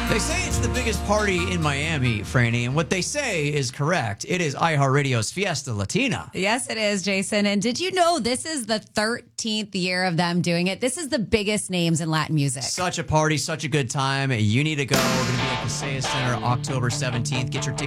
They say it's the biggest party in Miami, Franny, and what they say is correct. It is iHeartRadio's Fiesta Latina. Yes, it is, Jason. And did you know this is the 13th year of them doing it? This is the biggest names in Latin music. Such a party, such a good time. You need to go. We're going to be at Kaseya Center October 17th. Get your tickets